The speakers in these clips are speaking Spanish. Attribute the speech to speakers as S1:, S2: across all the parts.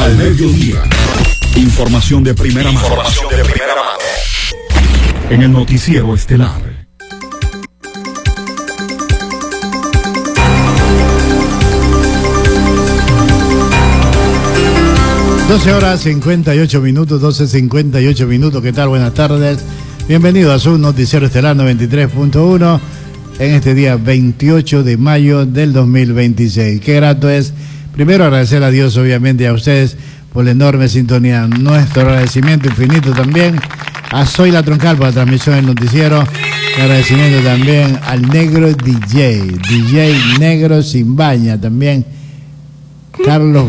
S1: Al mediodía. Información de primera mano. En el noticiero estelar.
S2: (12:58), 12:58. ¿Qué tal? Buenas tardes. Bienvenido a su noticiero estelar 93.1 en este día 28 de mayo del 2026. Qué grato es, primero, agradecer a Dios, obviamente, y a ustedes por la enorme sintonía. Nuestro agradecimiento infinito también a Soy la Troncal por la transmisión del noticiero. Agradecimiento también al negro DJ Negro Sin Baña, también Carlos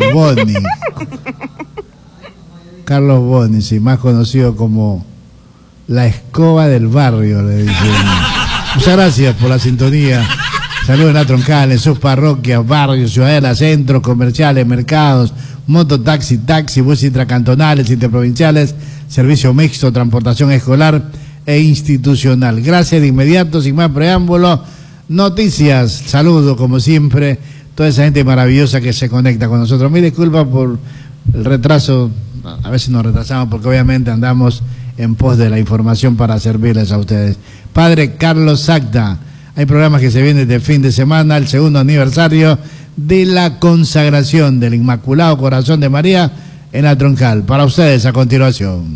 S2: Boni, sí, más conocido como la escoba del barrio, le dicen. Muchas gracias por la sintonía. Saludos en la Troncal, en sus parroquias, barrios, ciudadelas, centros comerciales, mercados, mototaxi, taxi, buses intracantonales, interprovinciales, servicio mixto, transportación escolar e institucional. Gracias de inmediato, sin más preámbulo. Noticias, saludo como siempre, toda esa gente maravillosa que se conecta con nosotros. Mil disculpas por el retraso, a veces nos retrasamos porque obviamente andamos en pos de la información para servirles a ustedes. Padre Carlos Sacta, hay programas que se vienen de fin de semana, el segundo aniversario de la consagración del Inmaculado Corazón de María en la Troncal. Para ustedes a continuación.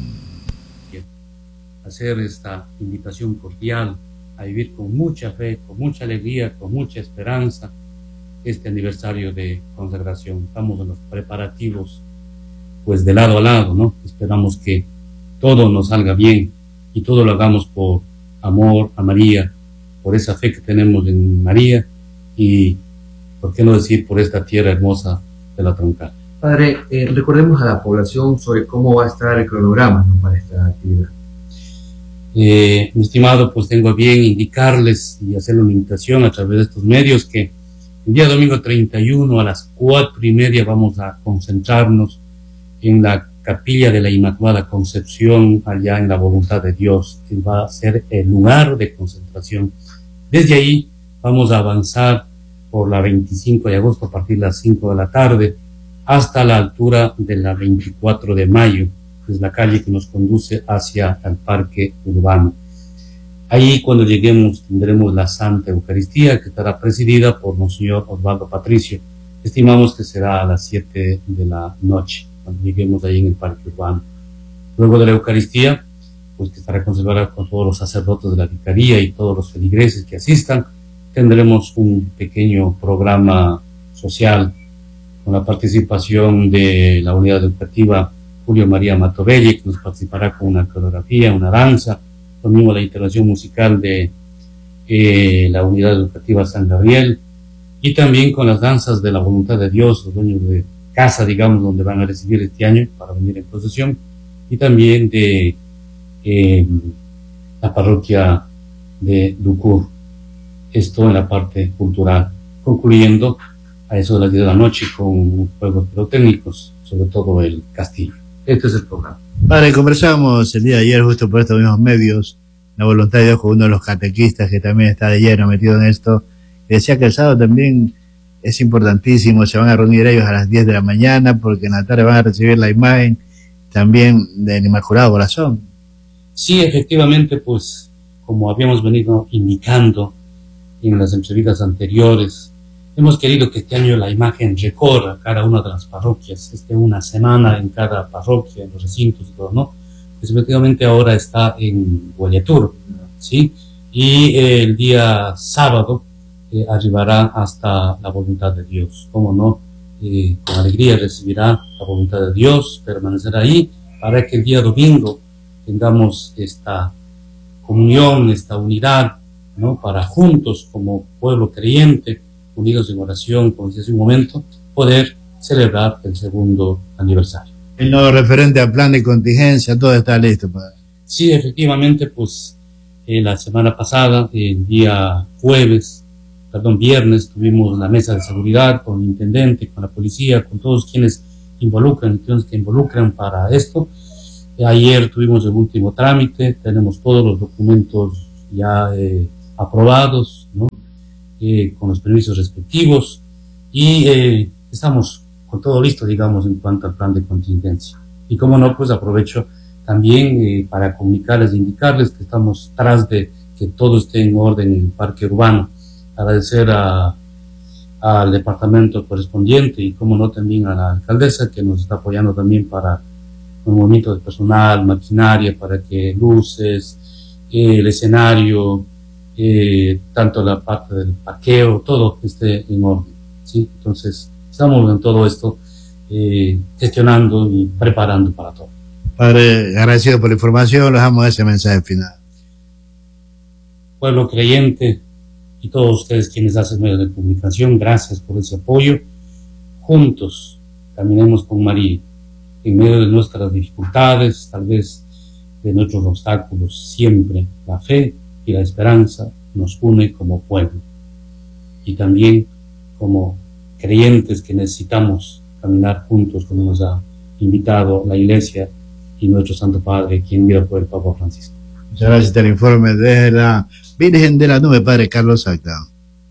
S3: Hacer esta invitación cordial a vivir con mucha fe, con mucha alegría, con mucha esperanza este aniversario de consagración. Estamos en los preparativos, pues de lado a lado, ¿no? Esperamos que todo nos salga bien y todo lo hagamos por amor a María, por esa fe que tenemos en María y, por qué no decir, por esta tierra hermosa de la Troncal.
S4: Padre, recordemos a la población sobre cómo va a estar el cronograma, ¿no?, para esta actividad.
S3: Mi estimado, pues tengo a bien indicarles y hacer una invitación a través de estos medios que el día domingo 31 a las 4:30 vamos a concentrarnos en la Capilla de la Inmaculada Concepción, allá en la Voluntad de Dios, que va a ser el lugar de concentración. Desde ahí vamos a avanzar por la 25 de agosto a partir de las 5 de la tarde hasta la altura de la 24 de mayo, que es la calle que nos conduce hacia el Parque Urbano. Ahí, cuando lleguemos, tendremos la Santa Eucaristía, que estará presidida por Monseñor Osvaldo Patricio. Estimamos que será a las 7 de la noche, cuando lleguemos ahí en el Parque Urbano. Luego de la Eucaristía, pues que estará conservada con todos los sacerdotes de la Vicaría y todos los feligreses que asistan, tendremos un pequeño programa social con la participación de la unidad educativa Julio María Matobelli, que nos participará con una coreografía, una danza, lo mismo la intervención musical de la unidad educativa San Gabriel, y también con las danzas de la Voluntad de Dios, los dueños de casa, digamos, donde van a recibir este año para venir en procesión, y también de la parroquia de Ducur. Esto en la parte cultural, concluyendo a eso de las 10 de la noche con juegos pirotécnicos, sobre todo el castillo. Este es el programa.
S2: Padre, conversamos el día de ayer justo por estos mismos medios, la Voluntad de Dios, con uno de los catequistas que también está de lleno metido en esto, y decía que el sábado también es importantísimo, se van a reunir ellos a las 10 de la mañana porque en la tarde van a recibir la imagen también del Inmaculado Corazón.
S3: Sí, efectivamente, pues como habíamos venido indicando en las entrevistas anteriores, hemos querido que este año la imagen recorra cada una de las parroquias, esté una semana en cada parroquia, en los recintos y todo, ¿no? Pues efectivamente ahora está en Guayatur, ¿sí? Y el día sábado arribará hasta la Voluntad de Dios. Cómo no, con alegría recibirá la voluntad de Dios, permanecerá ahí para que el día domingo tengamos esta comunión, esta unidad, ¿no? Para juntos, como pueblo creyente, unidos en oración, como decía hace un momento, poder celebrar el segundo aniversario.
S2: En lo referente al plan de contingencia, todo está listo, padre.
S3: Sí, efectivamente, pues la semana pasada, el día viernes, tuvimos la mesa de seguridad con el intendente, con la policía, con todos quienes involucran para esto. Ayer tuvimos el último trámite, tenemos todos los documentos ya aprobados, ¿no? Con los permisos respectivos, y estamos con todo listo, digamos, en cuanto al plan de contingencia. Y como no, pues aprovecho también para comunicarles, indicarles que estamos tras de que todo esté en orden en el parque urbano. Agradecer al departamento correspondiente y, como no, también a la alcaldesa, que nos está apoyando también para un movimiento de personal, maquinaria, para que luces, el escenario, tanto la parte del parqueo, todo esté en orden, ¿sí? Entonces, estamos en todo esto gestionando y preparando para todo.
S2: Padre, agradecido por la información, les damos ese mensaje final.
S3: Pueblo creyente y todos ustedes quienes hacen medios de comunicación, gracias por ese apoyo. Juntos caminemos con María, en medio de nuestras dificultades, tal vez de nuestros obstáculos, siempre la fe y la esperanza nos une como pueblo. Y también como creyentes que necesitamos caminar juntos, como nos ha invitado la Iglesia y nuestro Santo Padre, quien vive por el Papa Francisco.
S2: Muchas gracias por el informe de la Virgen de la Nube, Padre Carlos Acta.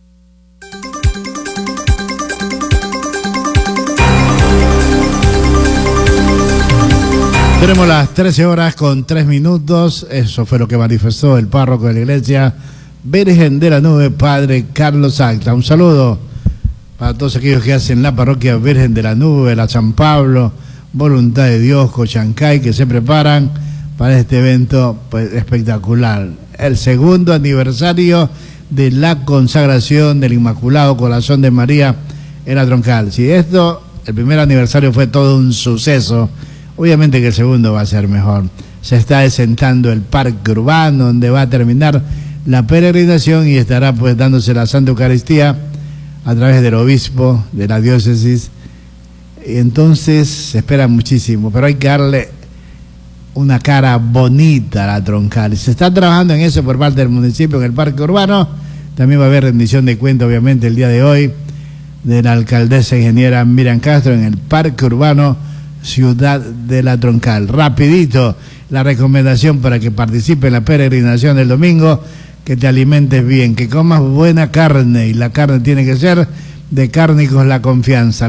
S2: Tenemos las 13 horas con 3 minutos. Eso fue lo que manifestó el párroco de la Iglesia Virgen de la Nube, Padre Carlos Acta. Un saludo para todos aquellos que hacen la parroquia Virgen de la Nube, la San Pablo, Voluntad de Dios, Cochancay, que se preparan para este evento pues espectacular. El segundo aniversario de la consagración del Inmaculado Corazón de María en la Troncal. Si esto, el primer aniversario fue todo un suceso, obviamente que el segundo va a ser mejor. Se está desentando el parque urbano donde va a terminar la peregrinación y estará pues dándose la Santa Eucaristía a través del obispo de la diócesis. Y entonces se espera muchísimo, pero hay que darle una cara bonita a la Troncal. Se está trabajando en eso por parte del municipio en el parque urbano. También va a haber rendición de cuentas, obviamente, el día de hoy de la alcaldesa ingeniera Miriam Castro en el parque urbano Ciudad de la Troncal. Rapidito la recomendación para que participe en la peregrinación del domingo: que te alimentes bien, que comas buena carne, y la carne tiene que ser de Cárnicos La Confianza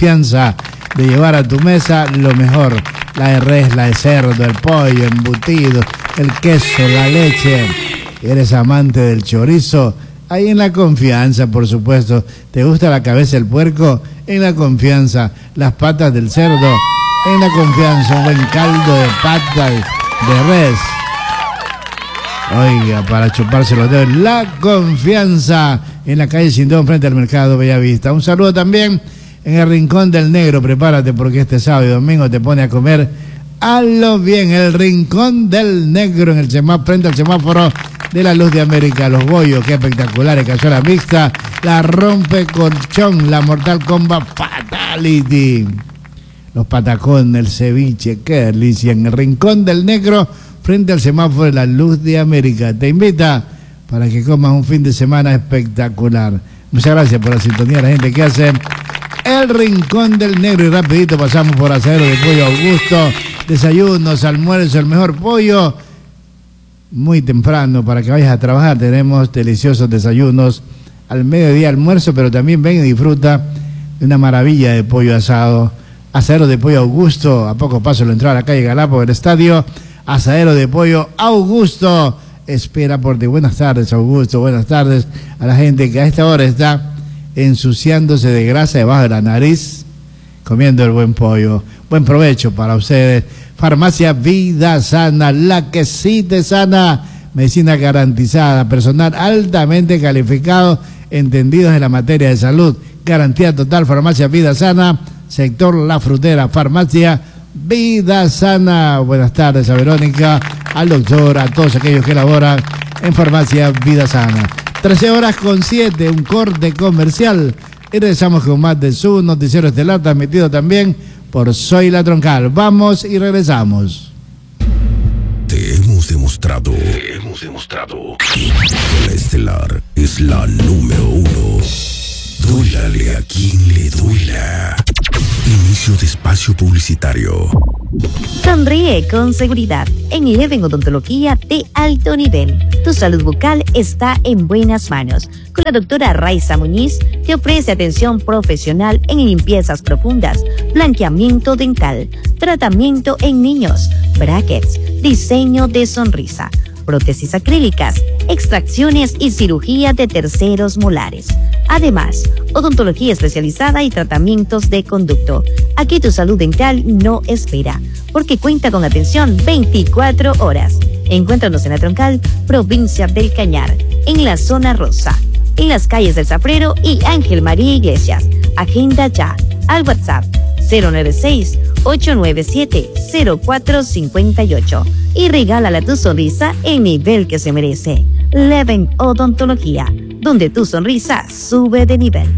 S2: de llevar a tu mesa lo mejor, la de res, la de cerdo, el pollo, embutido, el queso, la leche. ¿Eres amante del chorizo? Ahí en La Confianza, por supuesto. ¿Te gusta la cabeza del puerco? En La Confianza. Las patas del cerdo, en La Confianza. Un buen caldo de patas de res, oiga, para chuparse los dedos. La Confianza, en la calle Sindón, frente al mercado Bellavista. Un saludo también en el Rincón del Negro. Prepárate porque este sábado y domingo te pone a comer a lo bien. El Rincón del Negro, en el frente al semáforo de la Luz de América. Los bollos, qué espectaculares, cazuela mixta, la rompe colchón, la Mortal Kombat Fatality, los patacones, el ceviche, qué delicia. En el Rincón del Negro, frente al semáforo de la Luz de América. Te invita para que comas un fin de semana espectacular. Muchas gracias por la sintonía, la gente que hace el Rincón del Negro. Y rapidito pasamos por Asadero de Pollo Augusto. Desayunos, almuerzo, el mejor pollo. Muy temprano para que vayas a trabajar. Tenemos deliciosos desayunos al mediodía, almuerzo, pero también ven y disfruta de una maravilla de pollo asado. Asadero de Pollo Augusto, a poco paso de la entrada a la calle Galápagos del estadio. Asadero de Pollo Augusto espera por ti. Buenas tardes, Augusto. Buenas tardes a la gente que a esta hora está ensuciándose de grasa debajo de la nariz, comiendo el buen pollo. Buen provecho para ustedes. Farmacia Vida Sana, la que sí te sana. Medicina garantizada, personal altamente calificado, entendidos en la materia de salud. Garantía total. Farmacia Vida Sana, sector La Frutera. Farmacia Vida Sana. Buenas tardes a Verónica, al doctor, a todos aquellos que laboran en Farmacia Vida Sana. 13 horas con 7, un corte comercial. Y regresamos con más de su noticiero estelar, transmitido también por Soy La Troncal. Vamos y regresamos.
S5: Te hemos demostrado que la estelar es la número 1. Dúlale a quien le duela. Inicio de espacio publicitario.
S6: Sonríe con seguridad en Eleven Odontología de alto nivel. Tu salud bucal está en buenas manos. Con la doctora Raiza Muñiz te ofrece atención profesional en limpiezas profundas, blanqueamiento dental, tratamiento en niños, brackets, diseño de sonrisa, prótesis acrílicas, extracciones y cirugía de terceros molares. Además, odontología especializada y tratamientos de conducto. Aquí tu salud dental no espera, porque cuenta con atención 24 horas. Encuéntranos en la Troncal, provincia del Cañar, en la zona rosa, en las calles del Zafrero y Ángel María Iglesias. Agenda ya al WhatsApp 096-897-0458 y regálala tu sonrisa el nivel que se merece. Leven Odontología, donde tu sonrisa sube de nivel.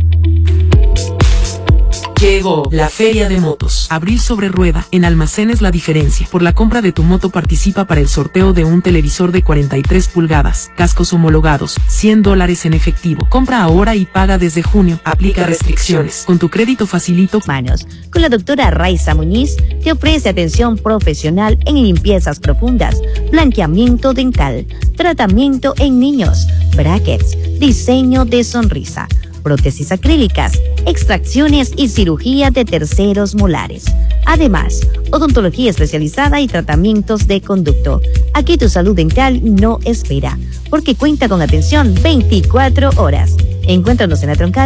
S7: Llegó la Feria de Motos. Abril sobre rueda. En Almacenes La Diferencia. Por la compra de tu moto participa para el sorteo de un televisor de 43 pulgadas, cascos homologados, $100 en efectivo. Compra ahora y paga desde junio. Aplica restricciones. Con tu crédito facilito.
S6: Manos. Con la doctora Raiza Muñiz te ofrece atención profesional en limpiezas profundas, blanqueamiento dental, tratamiento en niños, brackets, diseño de sonrisa, prótesis acrílicas, extracciones y cirugía de terceros molares. Además, odontología especializada y tratamientos de conducto. Aquí tu salud dental no espera, porque cuenta con atención 24 horas. Encuéntranos en la Troncal,